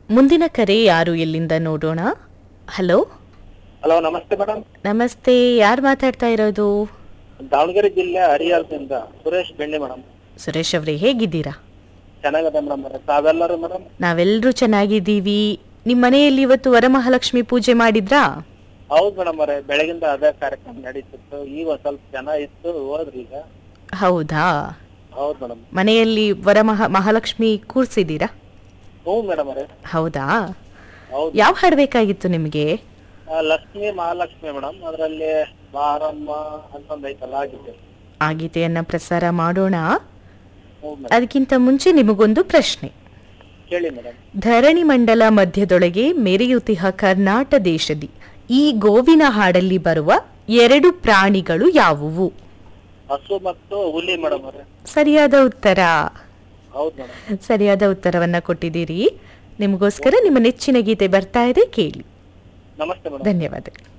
ಮುಂದಿನ ಕರೆ ಯಾರು ಎಲ್ಲಿಂದ ನೋಡೋಣ. ಹಲೋ ಹಲೋ, ನಮಸ್ತೆ ಮೇಡಮ್. ನಮಸ್ತೆ, ಯಾರು ಮಾತಾಡ್ತಾ ಇರೋದು? ದಾವಣಗೆರೆ ಜಿಲ್ಲೆ ಹರಿಹರದಿಂದ ಸುರೇಶ್ ಬೆಣ್ಣೆ ಮೇಡಮ್. ಸುರೇಶ್ ಅವರೇ, ಹೇಗಿದ್ದೀರಾ? ಚೆನ್ನಾಗದೆ ಮೇಡಮ್. ತಾವೆಲ್ಲರೂ ಮೇಡಮ್? ನಾವೆಲ್ಲರೂ ಚೆನ್ನಾಗಿದ್ದೀವಿ. ನಿಮ್ಮ ಮನೆಯಲ್ಲಿ ಇವತ್ತು ವರಮಹಾಲಕ್ಷ್ಮಿ ಪೂಜೆ ಮಾಡಿದ್ರಾ? ಹೌದು ಮೇಡಮ್ ಅವರೇ, ಬೆಳಗಿಂದ ಅದೇ ಕಾರ್ಯಕ್ರಮ ನಡೀತಿತ್ತು. ಈಗ ಸ್ವಲ್ಪ ಜನ ಇತ್ತು, ಹೋದ್ರಿ ಈಗ. ಹೌದಾ? ಹೌದು ಮೇಡಮ್. ಮನೆಯಲ್ಲಿ ಮಹಾಲಕ್ಷ್ಮಿ ಕೂರ್ಸಿದ್ದೀರಾ? ಹ್ಞೂ ಮೇಡಮ್ ಅವರೇ. ಹೌದಾ? ಹೌದು. ಯಾವ ಹಾಡ್ಬೇಕಾಗಿತ್ತು ನಿಮ್ಗೆ? ಲಕ್ಷ್ಮಿ ಮಹಾಲಕ್ಷ್ಮಿ ಮೇಡಮ್, ಅದರಲ್ಲಿ ಬಾರಮ್ಮ ಅಂತಂದು ಐತಲ್ಲ, ಆಗಿದೆ. ಆ ಗೀತೆಯನ್ನ ಪ್ರಸಾರ ಮಾಡೋಣ. ಹ್ಞೂ ಮೇಡಮ್. ಅದಕ್ಕಿಂತ ಮುಂಚೆ ನಿಮಗೊಂದು ಪ್ರಶ್ನೆ. ಕೇಳಿ ಮೇಡಮ್. ಧರಣಿ ಮಂಡಲ ಮಧ್ಯದೊಳಗೆ ಮೆರೆಯುತಿಹ ಕರ್ನಾಟ ದೇಶದಿ ಈ ಗೋವಿನ ಹಾಡಲ್ಲಿ ಬರುವ 2 ಪ್ರಾಣಿಗಳು ಯಾವುವು? ಹಸು ಮತ್ತು ಹುಲಿ ಮೇಡಮ್ ಅವರೇ. ಸರಿಯಾದ ಉತ್ತರ. ಹೌದು ಮೇಡಮ್. ಸರಿಯಾದ ಉತ್ತರವನ್ನ ಕೊಟ್ಟಿದ್ದೀರಿ. ನಿಮಗೋಸ್ಕರ ನಿಮ್ಮ ನೆಚ್ಚಿನ ಗೀತೆ ಬರ್ತಾ ಇದೆ, ಕೇಳಿ. ನಮಸ್ತೆ ಮೇಡಮ್. ಧನ್ಯವಾದಗಳು.